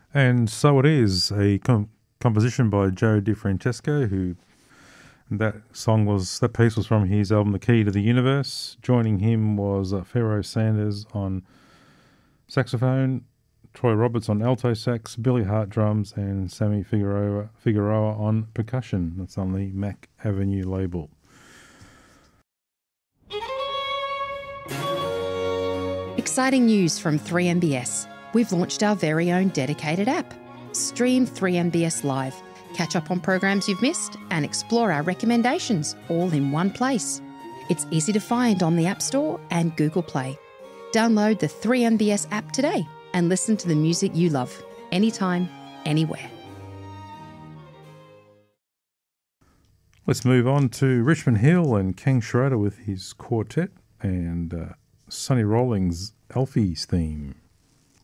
And So It Is, a composition by Joe DiFrancesco, who that piece was from his album The Key to the Universe. Joining him was Pharaoh Sanders on saxophone, Troy Roberts on alto sax, Billy Hart drums, and Sammy Figueroa on percussion. That's on the Mac Avenue label. Exciting news from 3MBS. We've launched our very own dedicated app. Stream 3MBS Live. Catch up on programs you've missed and explore our recommendations all in one place. It's easy to find on the App Store and Google Play. Download the 3MBS app today and listen to the music you love, anytime, anywhere. Let's move on to Richmond Hill and King Schroeder with his quartet and Sonny Rollins' Alfie's theme.